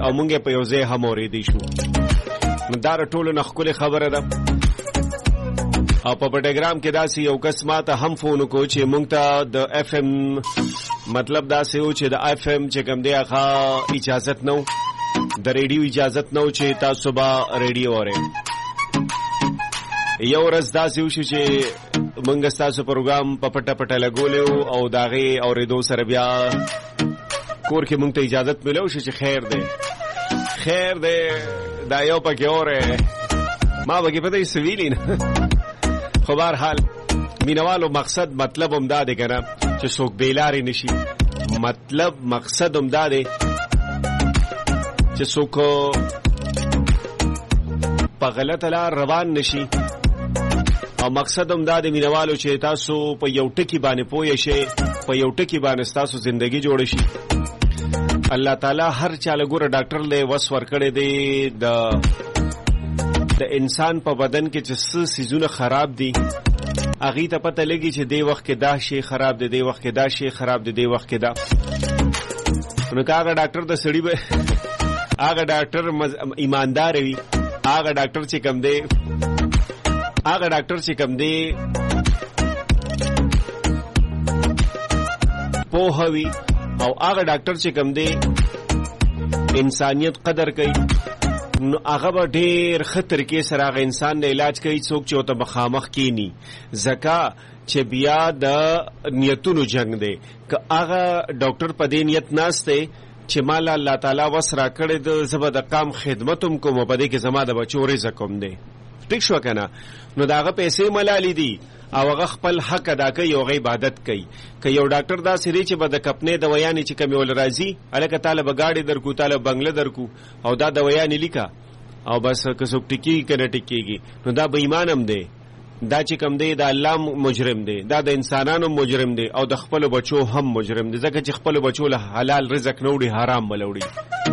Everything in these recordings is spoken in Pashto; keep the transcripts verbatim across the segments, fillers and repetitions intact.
او مونږ په یو ځای هم اورېدی شو. نو دا ټولو نه ښکلې خبره ده. او په ټیلیګرام کې داسې یو کس ماته هم فون وکړو چې مونږ ته د اف ام مطلب داسې و چې د اف ام چې کوم دی هغه اجازت نه و، د ریډیو اجازت نه و چې تاسو به ریډیو اورئ. یو ورځ داسې وشو چې مونږ ستاسو پروګرام په پټه پټه لګولی و او د هغې اورېدو سره بیا کور کې مونږ ته اجازت میلو شو چې خیر دی خیر دی دا یو پکې اورئ. ما پکې پته یې څه ویلي نه. خو بهرحال مینوالو مقصد مطلب هم دا دی که نه چې څوک بېلارې نه شي. مطلب مقصد هم دا دی چې څوک په غلطه لار روان نه شي. او مقصد هم دا دی مینوالو چې تاسو په یو ټکي باندې پوه شئ، په یو ټکي باندې ستاسو زندگی جوړ شي. الله تعالی هر چا له ګوره ډاکټر له وس ورکړی دی د د انسان په بدن کې چې څه څیزونه خراب دي هغې ته پته لګي چې دی وخت کې دا شی خراب دی، دی وخت کې دا شی خراب دی، دی وخت کې دا. نو که هغه ډاکټر د سړي به هغه ډاکټر ایماندار وي، هغه ډاکټر چې کم دی هغه ډاکټر چې کم دی پوهه وي او هغه ډاکټر چې کم دی انسانیت قدر کوي، نو هغه به ډېر ښه طریقې سره هغه انسان نه علاج کوي. څوک چې ورته مخامخ کینی ځکه چې بیا د نیتونو جنگ دی. که هغه ډاکټر په دې نیت ناست دی چې مالا الله تعالی وس را کړی د زه به د قام خدمت هم کوم او په دې کې زما د بچو رزق هم دی، ټیک شو که نه؟ نو د هغه پیسې ملالي دي او هغه خپل حق ادا کوي او هغه عبادت کوي. که یو ډاکټر داسې دی چې به د کپنې دویانې چې کومې ول راځي هلکه تاله به ګاډې درکو، تاله بنګله درکو او دا دویانې لیکه او بس که څوک ټیکېږي که نه ټیکېږي نو دا به ایمان هم دی. دا چې کوم دی د الله مجرم دی، دا د انسانانو مجرم دی او د خپلو بچو هم مجرم دی، ځکه چې خپلو بچو له حلال رزق نه وړي حرام به له وړي.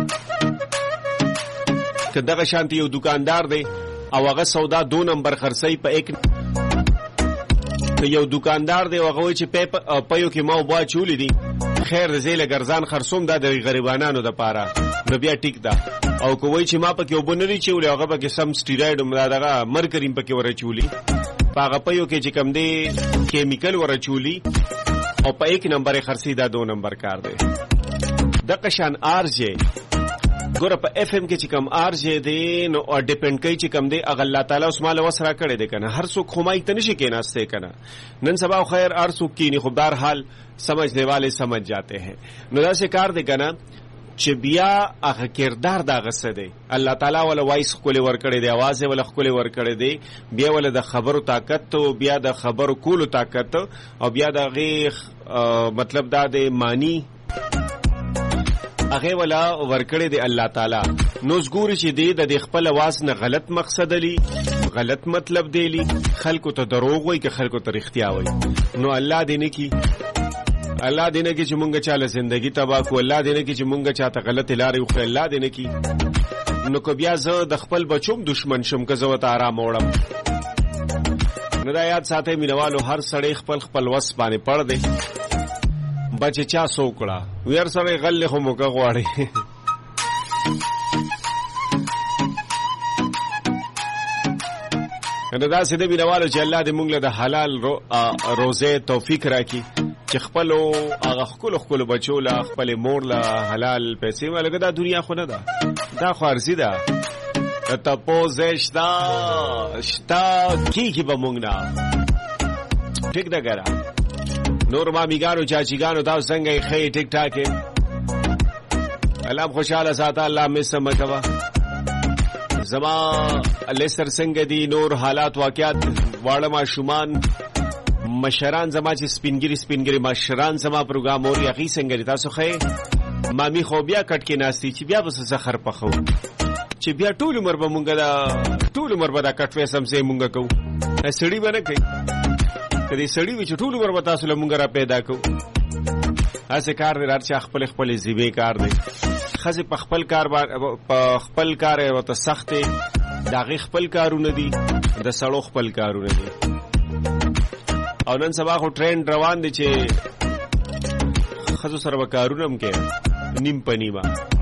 که دغه شانتې یو دکاندار دی او هغه سودا دو نمبر خرڅوي په ایک، که یو دکاندار دی او هغه وایي چې پیو کې ما اوبه اچولي دي خیر د زه یې له ګرځان خرڅوم دا د غریبانانو دپاره نو بیا ټیک ده. او که وایي چې ما پکې اوبه نه دي اچولي هغه پکې سم سټیراید دا دغه مرکریم پکې ور اچولي په هغه پیو کې چې کوم دی کیمیکل ور اچولي او په ایک نمبر یې خرڅي دا دو نمبر کار دی. دغه شان آرجې ګوره په اف ام کې چې کوم آرجې دی نو ډیپینډ کوي چې کوم دی هغه الله تعالی اوس ماله وس را کړی دی که نه. هر څوک خو مایک ته نشي کېناستی که نه، نن سبا خیر هر څوک کینی خو بهرحال سمجھنے والے سمجھ جاتے ہیں. نو داسې کار دی که نه چې بیا هغه کردار د هغه څه دی. الله تعالی وله وایس ښکلې ورکړی دی، اواز یې وله ښکلې ورکړی دی، بیا وله د خبرو طاقت او بیا د خبرو کولو طاقت او بیا د هغې مطلب دا دی معنی هغه ولا ورکړی دی الله تعالی. نو زګوري چې دی د خپل اواز نه غلط مقصد لی، غلط مطلب دی لی، خلکو ته دروغ وای که خلکو ته رښتیا وای. نو الله دې نه کی الله دې نه کی چې مونږ چاله زندگی تباہ کو، الله دې نه کی چې مونږ چاته غلط لارې وخو، الله دې نه کی. نو که بیا زه د خپل بچوم دشمن شم که زه ورته آرام وړم. نو دا یاد ساتئ مینوالو، هر سړی خپل خپل وس باندې پړ دی. بچ چا سوکړه ویر سره غل خو موکه غواړي. نو دا سیده مینوالو چې الله دې مونږ له د حلال روزه توفیق راکړي چې خپلو هغه ښکلو ښکلو بچو له خپلې مور له حلال پیسې ولګه. دا دنیا خو نه ده، دا خو عرضي ده. تپوس شته شته کېږي به مونږ نه، ټیک ده ګره. نور مامیګانو چاچیګانو تاسو څنګه یې ښه ټیک ټاک یې؟ الله خوشحاله ساته، الله مس مه کوه. زما لیسر څنګه دي، نور حالات واقعات، واړه ماشومان مشران زما چې سپینګری سپینګری مشران زما پروګرام اوري هغې څنګه دي؟ تاسو ښه مامي خو بیا کټ کې ناستي چې بیا به څه زخر پخو چې بیا ټول عمر به مونږ دا ټول عمر به دا کټ ویسم سې مونږ کوو. سړي به نه کوي که دې سړي وي چې ټول عمر به تاسو له مونږ را پیدا کوو. هسې کار دی، هر چا خپل خپل زیبې کار دی. ښځې په خپل کار په خپل کار یې ورته سخت دی، د هغې خپل کارونه دي، د سړو خپل کارونه دي. او نن سبا خو ټرینډ روان دی چې ښځو سره به کارونه هم کوي نیم په نیمه.